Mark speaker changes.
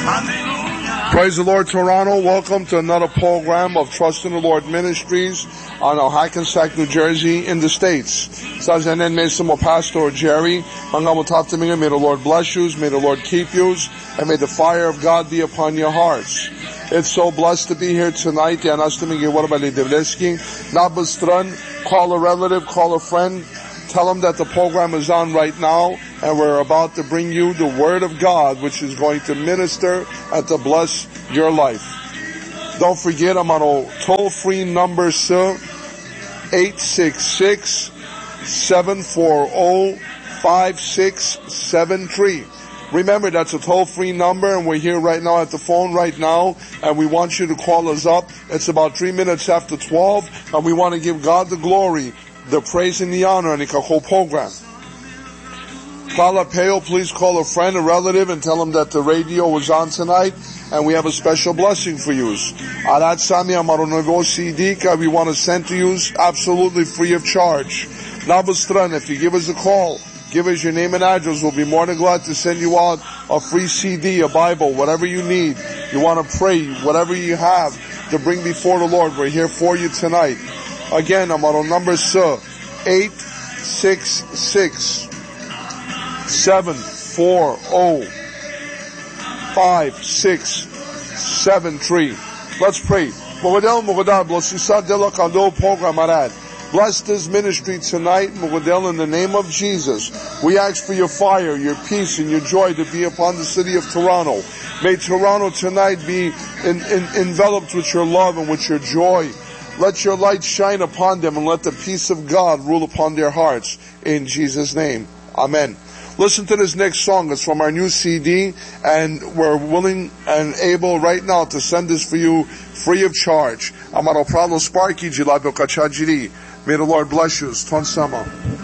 Speaker 1: Praise the Lord, Toronto. Welcome to another program of Trust in the Lord Ministries on Hackensack, New Jersey in the States. Sazanen Mesimo Pastor Jerry. May the Lord bless you, may the Lord keep you, and may the fire of God be upon your hearts. It's so blessed to be here tonight. Call a relative, call a friend. Tell them that the program is on right now, and we're about to bring you the Word of God, which is going to minister and to bless your life. Don't forget, I'm on a toll-free number, sir, 866-740-5673. Remember, that's a toll-free number, and we're here right now at the phone right now, and we want you to call us up. It's about 3 minutes after 12, and we want to give God the glory, the praise and the honor in the whole program. Kalapeo, please call a friend, a relative, and tell them that the radio was on tonight, and we have a special blessing for you. Arat Sami Amaronovo CD, we want to send to you absolutely free of charge. Nabustran, if you give us a call, give us your name and address, we'll be more than glad to send you out a free CD, a Bible, whatever you need. You want to pray, whatever you have to bring before the Lord, we're here for you tonight. Again, I'm on number 866-740-5673. Let's pray. Bless this ministry tonight, in the name of Jesus. We ask for your fire, your peace, and your joy to be upon the city of Toronto. May Toronto tonight be enveloped with your love and with your joy. Let your light shine upon them, and let the peace of God rule upon their hearts. In Jesus' name. Amen. Listen to this next song. It's from our new CD, and we're willing and able right now to send this for you free of charge. Amaro Prado Sparky Jilabio Kachajiri. May the Lord bless you. Ton Sama.